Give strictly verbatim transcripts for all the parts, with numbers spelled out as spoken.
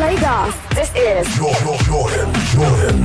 Lagos, this is Jordan, Jordan, Jordan.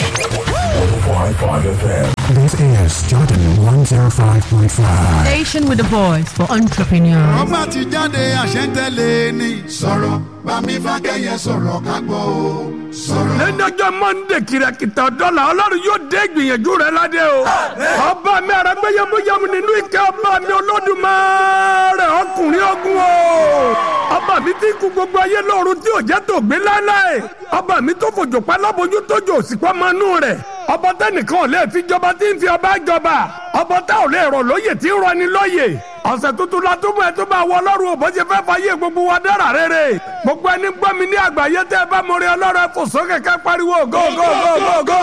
one oh five point five F M. This is Jordan one oh five point five. Station with a voice for entrepreneurs. ọba ti jáde àṣẹ́ntẹ́lẹ̀ ni sọ̀rọ̀ bámi fákẹ́yẹ sọ̀rọ̀ ká gbọ́ o sọ̀rọ̀. lẹ́yìn ọjọ́ monde kìràkìtà dọ́là ọlọ́run yóò dé gbìyànjú rẹ̀ ládé o. ọba mi àràgbé yamuyamu nínú ìkẹ́ ọba mi olódùmarè ọkùnrin ogun o. ọba mi ti kú gbogbo ayé lọ́run tí ò jẹ́ tó gbé láéláé. ọba mi tó fòjò pa lábojú tójú òsìkò mọ́nú rẹ̀. ọba tẹ́nìkan ò lè fi jọba tí ń fi ọba jọba. ọba tá ò lè rọ̀ lóyè tí ń rọni lóyè. ọ̀sẹ̀ tuntun la tó mọ̀ ẹ́ tó bá wọ ọlọ́run ò bó ṣe fẹ́ fàyè gbogbo wa dára rere. gbogbo ẹni gbọ́ mi ní àgbáyé tẹ́ ẹ bá mọ̀rẹ́ ọlọ́run ẹ fò sókè ká pariwo go go go go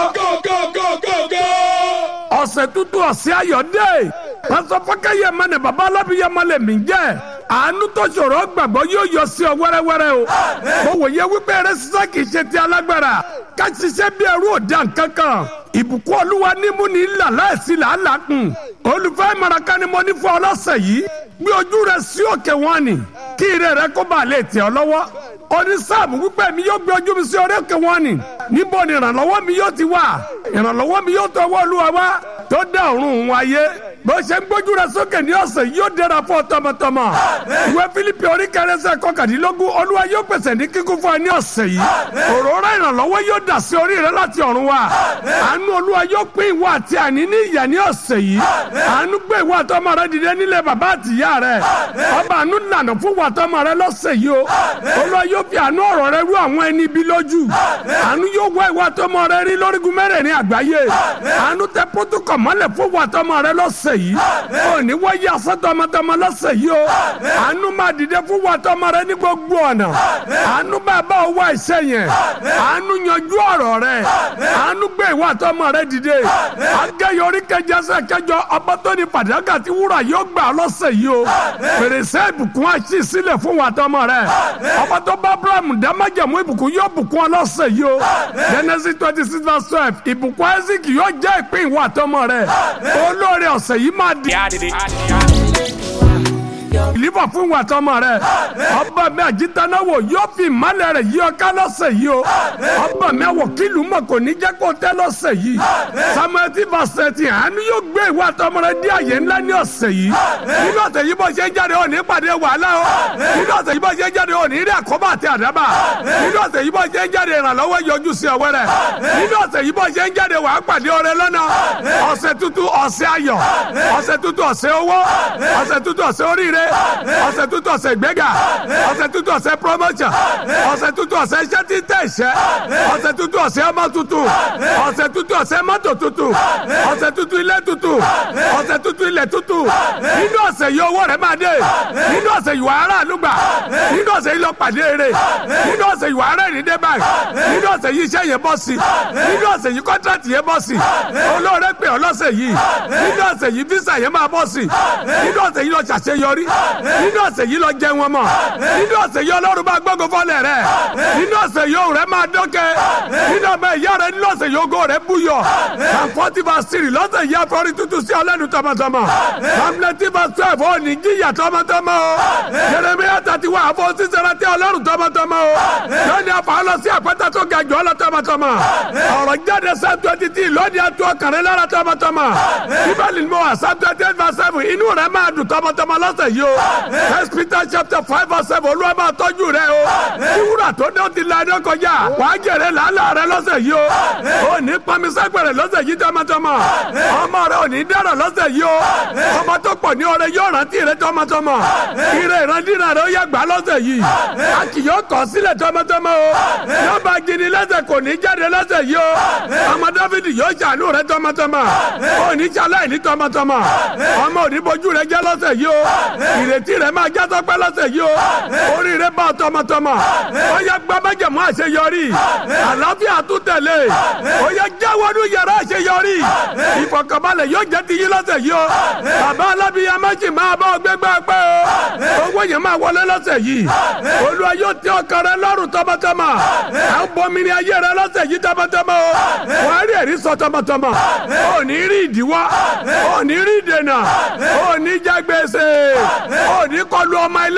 go. ọ̀sẹ̀ tuntun ọ̀sẹ̀ ayọ̀ dé. pásọ fọkẹ́yẹ mẹ́ni bàbá alábìyẹ mọ́lẹ̀ mí jẹ́. àánú tó ṣòro gbàgbọ́ yóò yọ sí ọ wẹ́rẹ́wẹ́rẹ́ o. mo wòye wípé eré sísá kì í ṣe ti alágbára. ká ṣiṣẹ́ bí ẹrú òde nǹkankan. ìbùkún olúwa nímú ní ìlà láìsí làálàá kùn. olùfẹ́ ìmọ̀ràn ni mo ní fún ọ lọ́sẹ̀ yìí. gbé ojú rẹ sí òkè wọn ni kí ire rẹ kó bàa lè tẹ̀ ọ́ lọ́wọ́. onísáàmù wípé mi yóò gbé ojú mi sí orí òkè wọn ni. níbo ni ìrànlọ́wọ́ mi yóò ti wà? ìrànlọ́wọ́ mi yóò tọwọ́ olúwa wá tó dá ọ̀run òun ayé. bó ṣe ń gbójú rẹ sókè ní ọ̀sẹ̀ yóò dára fún ọ tọmọtọmọ. ìwé Fílípì orí kẹrẹsẹ̀ kọkàndínlógún olúwa yóò pèsè ní kíkún fún ẹ ní ọ̀sẹ̀ yìí. òróró ìrànlọ́wọ́ yóò dà sí orí rẹ láti ọ̀run wá. àánú olúwa yóò pín ìwọ àti àní ní ìyà ní ọ̀sẹ̀ yìí. àánú gbé ìwọ àtọmọ rẹ dìde nílé bàbá àtìyá rẹ. ọba àánú lànà fún ìwọ àtọmọ rẹ lọ́sẹ̀ yìí o. olúwa yóò fi àánú ọ̀rọ̀ rẹ rú àwọn ẹni bí lójú. àánú yóò wá ìwọ àtọmọ rẹ rí lórígun mẹ́rẹ̀ẹ̀rin àgbáyé. àánú tẹ pótókọ̀ mọ́lẹ̀ fún ìwọ àtọmọ rẹ lọ́sẹ̀ yìí. òní wáyé asọ́tọmọtọmọ lọ́sẹ̀ yìí o. àánú máa dìde fún ìwọ àtọmọ rẹ ní gbogbo ọ̀nà. àánú bá bá ọ wá iṣẹ́ yẹn. àánú yanjú ọ̀rọ̀ rẹ. àánú gbé ìwọ àtọmọ rẹ dìde. agẹ́yọrí kẹjẹsẹ̀ kẹjọ ọba tó ní fàdákà tí wúrà yóò gbà lọ́sẹ̀ yìí o. fèrèsé ìbùkún àṣì sílẹ̀ fún ìwọ àtọmọ rẹ. ọba tó bá Abrahamu dá májẹ̀mú ìbùkún yóò bùkún ọ lọ́sẹ̀ yìí o. Genesis twenty six verse twelve ìbùkún Isaac yóò jẹ́ ìpín ìwọ àtọmọ rẹ. olóore ọ̀sẹ̀ yìí máa di. ìlíbọ̀ fún ìwà tọmọ rẹ. ọba mi àjítanáwò yóò fi ìmọ̀lẹ̀ rẹ̀ yí ọká lọ́sẹ̀ yìí o. ọba mi àwọ̀ kílù mọ̀ kò ní jẹ́ kó tẹ́ lọ́sẹ̀ yìí. Samuel tí verse ti àánú yóò gbé ìwà tọmọ rẹ dí àyè ńlá ní ọ̀sẹ̀ yìí. nínú ọ̀sẹ̀ yìí bó ṣe ń jáde ò ní pàdé wàhálà o. nínú ọ̀sẹ̀ yìí bó ṣe ń jáde ò ní rí àkóbá àti àdábà. nínú ọ̀sẹ̀ yìí bó ṣe ń jáde ìrànlọ́wọ́ yọjú sí ọwọ́ rẹ̀. nínú ọ̀sẹ̀ yìí bó ṣe ń jáde wàá pàdé ọrẹ lọ́nà. ọ̀sẹ̀ tuntun ọ̀sẹ̀ ayọ̀. ọ̀sẹ̀ tuntun ọ̀sẹ̀ owó. ọ̀sẹ̀ tuntun ọ̀sẹ̀ oríire. ọ̀sẹ̀ tuntun ọ̀sẹ̀ ìgbéga. ọ̀sẹ̀ tuntun ọ̀sẹ̀ promotion. ọ̀sẹ̀ tuntun ọ̀sẹ̀ iṣẹ́ títẹ̀ iṣẹ́. ọ̀sẹ̀ tuntun ọ̀sẹ̀ ọmọ tuntun. ọ̀sẹ̀ tuntun ọ̀sẹ̀ mọ́tò tuntun. ọ̀sẹ̀ tuntun ilé tuntun. ọ̀sẹ̀ tuntun ilẹ̀ tuntun. nínú ọ̀sẹ̀ yìí owó rẹ̀ máa dé. nínú ọ̀sẹ̀ yìí wàhálà àlùgbà. nínú ọ̀sẹ̀ yìí lọ pàdé eré. nínú ọ̀sẹ̀ yìí wàhálà ìrìndé báyìí. nínú ọ̀sẹ̀ yìí iṣẹ́ yẹn bọ́ sí. nínú ọ̀sẹ̀ yìí kọ́ńtrátì yẹn bọ́ sí. olóore pè ọ́ lọ́sẹ̀ yìí. nínú ọ̀sẹ̀ yìí físà yẹn máa bọ́ sí. nínú ọ̀sẹ̀ yìí lọ ṣàṣeyọrí. nínú ọ̀sẹ̀ yìí lọ jẹ wọn mọ̀. nínú ọ̀sẹ̀ yìí ọlọ́run bá gbógun fọ́lẹ̀ rẹ̀. nínú ọ̀sẹ̀ yìí òun rẹ̀ máa dọ́kẹ́. nínú ọmọ ìyá rẹ̀ nínú ọ̀sẹ̀ yìí ògo rẹ̀ búyọ̀. àǹfọ̀tì bá sírì lọ́sẹ̀ yìí afọ́rí tútù sí ọlẹ́nu tọmọtọmọ. hamleti bá twelve ó ní jíyà tọmọtọmọ o. Jeremiah thirty one àfọ sísèrè tí ọlọ́run tọmọtọmọ o. lónìí àfọ lọ sí àpẹtẹ tó ga jù ọlọ tọmọtọmọ. ọ̀rọ̀ jáde sáà twenty three lónìí àtú ọkàrẹ́ lára tọmọtọmọ. bíbélì mọ́ àṣà twenty eight verse seven inú rẹ̀ máa dùn tọmọtọmọ lọ́sẹ̀ yìí o. First Peter chapter five verse seven olúwa máa tọ́jú rẹ o. ìwúrà tó dé ó ti la ẹni kọjá. wàá jèrè làálàá rẹ lọ́sẹ̀ yìí o. ò ní pọnmi sẹ́gbẹ̀rẹ̀ lọ́sẹ̀ yìí tọmọtọmọ. ọmọ rẹ ò ní dẹ̀rọ̀ lọ́sẹ̀ yìí o. ọmọ tó pọ̀ ní ọrẹ yóò rántí rẹ tọmọtọmọ. ire ìrandíran rẹ ó yẹ gbà lọ́sẹ̀ yìí. a kì yóò kọ̀ sílẹ̀ tọmọtọmọ o. yóò bá gidi lẹ́sẹ̀ kò ní jáde lọ́sẹ̀ yìí o. ọmọ Dáfídì yóò ṣàánú rẹ tọmọtọmọ. ò ní ṣaláì ní tọmọtọmọ. ọmọ ò ní bojú rẹ jẹ́ lọ́sẹ̀ yìí o. ìrètí rẹ máa já tọpẹ́ lọ́sẹ̀ yìí o. oríire bá ọ tọmọtọmọ. ó yẹ gbọ́ májẹ̀mú àṣeyọrí. àlàáfíà tún tẹ̀lé. ó yẹ jáwọ́nú yàrá àṣeyọrí. ìfọ̀kànbalẹ̀ yóò jẹ́ ti yín lọ́sẹ̀ yìí o. bàbá alábíyá méjì máa bá ọ gbégbá pẹ́ o. owó yẹn máa wọlé lọ́sẹ̀ yìí. olúwa yóò tẹ́ ọkàn rẹ lọ́rùn tọmọtọmọ. à ń bomi ní ayé rẹ lọ́sẹ̀ yìí tọmọtọmọ o. wàá rí ẹ̀rí sọ tọmọtọmọ. ò ní rí ìdíwọ́. ò ní rí ìdènà. ò ní jágbèsè. ò ní kọlu ọmọ ẹlẹ́yin lọ́sẹ̀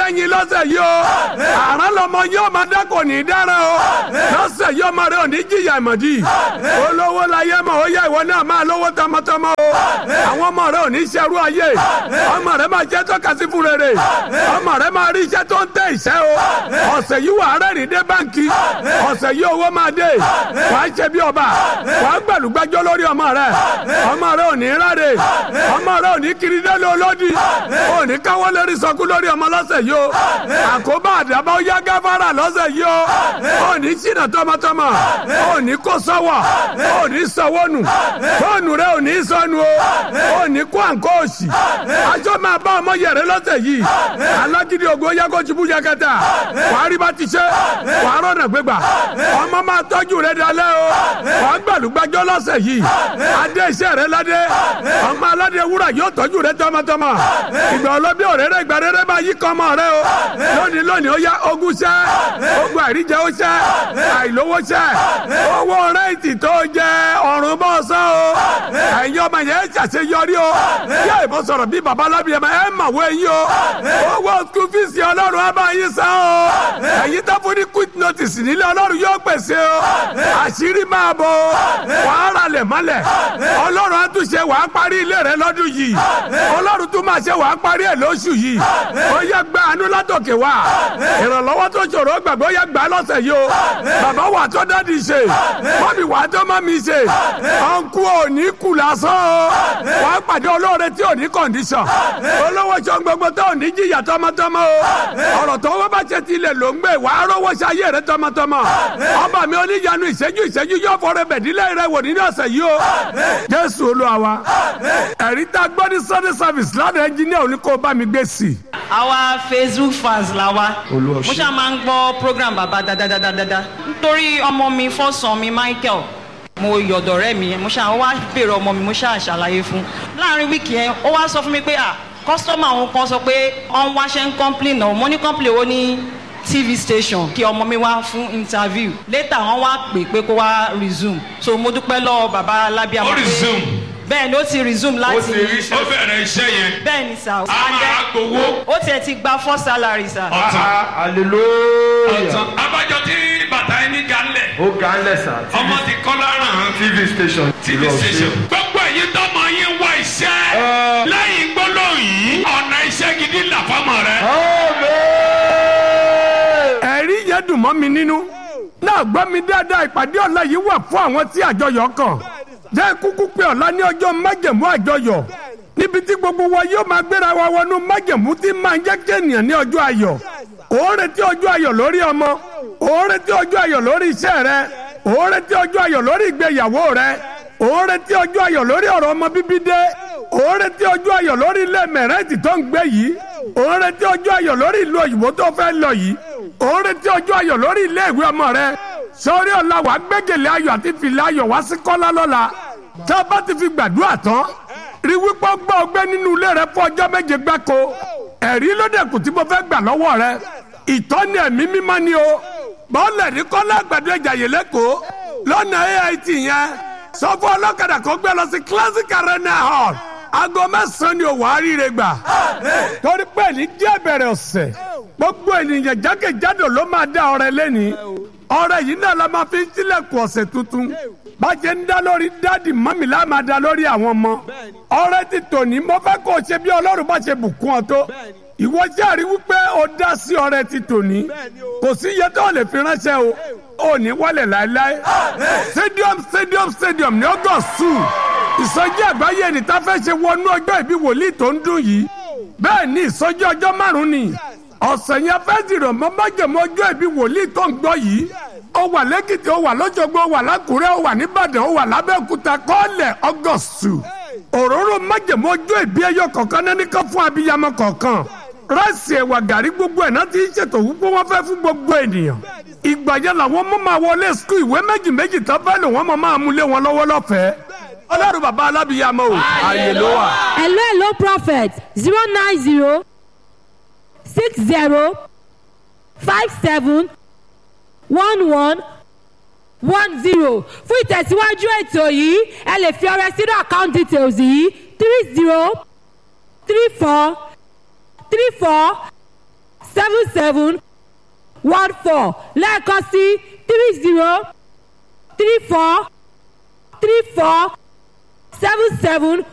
lọ́sẹ̀ yìí o àrán lọmọ yóò máa dá kò ní dára o lọ́sẹ̀ yìí ọmọ rẹ ò ní jìyà ìmọ̀dí olówó láyé mọ̀ ó yẹ ìwọ náà máa lówó tọmọtọmọ o àwọn ọmọ rẹ ò ní ṣerú ayé ọmọ rẹ máa jẹ́ tọ́ka sí fún rere ọmọ rẹ máa rí iṣẹ́ tó ń tẹ ìṣẹ́ o ọ̀sẹ̀ yìí wà á rẹ́rìn dé báńkì ọ̀sẹ̀ yìí owó máa dé wà á ṣe bí ọba wà á gbẹ̀lúgbẹ́jọ́ lórí ọmọ rẹ ọmọ rẹ ò ní ráre ọmọ rẹ ò ní kiri délé olódì ò ní káwọ́ lérí sọkú lórí ọmọ lọ́sẹ̀ yìí o àkóbá àdàbà ó yá gáfárà lọ́sẹ̀ yìí o ò ní ṣìnà tọmọtọmọ ò ní kó sọ́wọ́ ò ní sọ́wọ́ nù fóònù rẹ ò ní sọnù o ò ní kó àǹkó òsì aṣọ máa bá ọmọ yẹrẹ lọ́sẹ̀ yìí alágídí ògo yẹ kó ṣubú yakata wà á rí bá ti ṣe wà á rọ̀nà gbégbà ọmọ máa tọ́jú rẹ dalẹ́ o wà á gbàlúgbàjọ́ lọ́sẹ̀ yìí adé iṣẹ́ rẹ ládé ọmọ aládé wúrà yóò tọ́jú rẹ tọmọtọmọ ìgbà ọlọ́bí òréré ìgbà rere máa yí kọ́ ọmọ rẹ o lónìí lónìí ó yá ogún ṣẹ́ ogun àìríjẹ ó ṣẹ́ àìlówó ṣẹ́ owó rẹ́ǹtì tó jẹ ọ̀run bọ́ sọ o ẹ̀yin ọmọ yẹn ṣàṣeyọrí o yá ìbọn sọ̀rọ̀ bí baba alábìyẹmọ ẹ̀ mà wọ ẹ̀yin o owó school fees ọlọ́run á bá yín san o ẹ̀yin tó fún ní quick notice nílé ọlọ́run yóò pèsè o àṣírí máa bọ̀ wàá rà lẹ̀ mọ́lẹ̀ ọlọ́run á tún ṣe wàá parí ilé rẹ lọ́dún yìí ọlọ́run tún máa ṣe wàá parí ẹ̀ lóṣù yìí ó yẹ gba àánú látòkè wá ìrànlọ́wọ́ tó ṣòro gbàgbọ́ yẹ gbà lọ́sẹ̀ yìí o bàbá wà tó dádì ṣe mọ́mí wà tó mọ́mí ṣe ọ̀nkú ò ní kù lásán o wàá pàdé olóore tí ò ní kọ̀ǹdíṣàn olówó ṣan gbogbo tó ò ní jìyà tọmọtọmọ o ọ̀rọ̀ tó wọ́n bá ṣe ti ilẹ̀ ló ń gbé wàá rówó ṣayé rẹ tọmọtọmọ ọba mi oníyanu ìṣẹ́jú ìṣẹ́jú yóò fọrẹ bẹ̀dílẹ̀ rẹ wò nínú ọ̀sẹ̀ yìí o Jésù Olúwa wa ẹ̀rí tá a gbọ́ ní Sunday service ládàá ẹnjìníà òní kó bá mi gbé sí i. àwa Facebook fans la wa mo ṣáà máa ń gbọ́ program bàbá dáadáa nítorí ọmọ mi fọ́sàn mi Michael mo yọ̀dọ̀ rẹ̀ mi mo ṣáà wá bèrè ọmọ mi mo ṣáà ṣàlàyé fún láàrin wíìkì yẹn ó wá sọ fún mi pé à kọ́sítọ́mù àwọn kan sọ pé ọ̀n wáṣẹ́ ń complain náà mo ní complain ó ní T V station kí ọmọ mi wá fún interview later wọ́n wá pè pé kó wá resume so mo dúpẹ́ lọ́wọ́ bàbá alábíàmọ́ ó resume bẹ́ẹ̀ ni ó ti resume láti ó ti rí ó bẹ̀rẹ̀ iṣẹ́ yẹn bẹ́ẹ̀ ni sir a máa gbowó ó tiẹ̀ ti gba first salary sir. ọ̀tàn hallelujah ọ̀tàn abájọ tí bàtà ẹni ganlẹ̀ ó ganlẹ̀ sà ọmọ ti kọ́ láràn T V station T V station gbogbo ẹ̀yin tọ́mọ yín wá iṣẹ́ lẹ́yìn gbólóhùn yìí ọ̀nà iṣẹ́ gidi là fọ́mọ rẹ. ẹ̀rí yẹn dùn mọ́ mi nínú náà gbọ́ mi dáadáa ìpàdé ọ̀la yìí wà fún àwọn tí àjọyọ̀ kàn jẹ́ kúkú pé ọ̀la ní ọjọ́ májẹ̀mú àjọyọ̀ níbi tí gbogbo wa yóò máa gbéra wa wọnú májẹ̀mú tí máa ń jẹ́ kí ènìyàn ní ọjọ́ ayọ̀ ó retí ọjọ́ ayọ̀ lórí ọmọ ó retí ọjọ́ ayọ̀ lórí iṣẹ́ rẹ ó retí ọjọ́ ayọ̀ lórí ìgbéyàwó rẹ ó retí ọjọ́ ayọ̀ lórí ọ̀rọ̀ ọmọ bíbí dé ó retí ọjọ́ ayọ̀ lórí ilé mẹ̀rẹ́ẹ̀tì tó ń gbé yìí ó retí ọjọ́ ayọ̀ lórí ìlú òyìnbó tó fẹ́ lọ yìí ó retí ọjọ́ ayọ̀ lórí ilé ìwé ọmọ rẹ sọ́rí ọ̀la wàá gbégélé ayọ̀ àti fìlà ayọ̀ wá sí kọ́lá lọ́la tá a bá ti fi gbàdúrà tán rí wípé gbọ́ ọgbẹ́ nínú ilé rẹ fún ọjọ́ méje gbáko ẹ̀rí lódẹ̀kùn tí mo fẹ́ gbà lọ́wọ́ rẹ ìtọ́ni ẹ̀mí mímọ́ ni o bọ́ọ̀lù ní kọ́lá àgbàdo ìjàyè lẹ́kọ̀ọ́ lọ́nà A I T yẹn sọ fún ọlọ́kadà kan gbé lọ sí classic arena hall aago mẹ́sàn-án ni òwò àríire gbà torí pé ní díẹ̀ bẹ̀rẹ̀ ọ̀sẹ̀ gbogbo ènìyàn jákèjádò ló máa dá ọrẹ lẹ́ni ọrẹ yìí náà la máa fi ń tilẹ̀kùn ọ̀sẹ̀ tuntun bàjẹ́ ń dá lórí dáàdì mọ́mì la máa dá lórí àwọn ọmọ ọrẹ ti tòní mo fẹ́ kó o ṣe bí ọlọ́run bá ṣe bùkún ọ tó ìwọ jẹ́rìí wípé o dá sí ọrẹ ti tòní kò sí iye tó lè fi ránṣẹ́ o ò ní wálẹ̀ láéláé stadium stadium stadium ní ọgọ́sù ìsọjí àgbáyé ní tá fẹ́ ṣe wọnú ọjọ́ ìbí wòlíì tó ń dún yìí bẹ́ẹ̀ ni ìsọjí ọjọ́ márùn-ún ni ọ̀sẹ̀ yẹn fẹ́ dìrọ̀ mọ́ májèmọ́ ọjọ́ ìbí wòlíì tó ń gbọ́ yìí ó wà lẹ́kìtì ó wà lọ́jọ́gbó ó wà lákùrẹ́ ó wà níbàdàn ó wà lábẹ́òkúta kọ́ọ̀lẹ̀ ọgọ́sù òróró májèmọ́ ọjọ́ ìbí ẹyọ kọ̀ọ̀kan náà kan fún abiyamọ kọ̀ọ̀kan ráìsì ẹ̀wà gàrí gbogbo ẹ̀ náà ti ń ṣètò wípé wọ́n fẹ́ fún gbogbo ènìyàn ìgbà yẹn làwọn mọ́ máa wọlé skul ìwé méjì méjì tó fẹ́ lò wọ́n mọ̀ máa mú lé wọn lọ́wọ́ lọ́fẹ̀ẹ́ ọlọ́run bàbá alábìyamọ o ààyè ló wà. hello hello prophet zero nine zero six zero five seven one one one zero fún ìtẹ̀síwájú ètò yìí ẹ lè fi ọrẹ sínú account details yìí three zero three four three four seven seven one four lẹ́ẹ̀kan sí three zero three four three four seven seven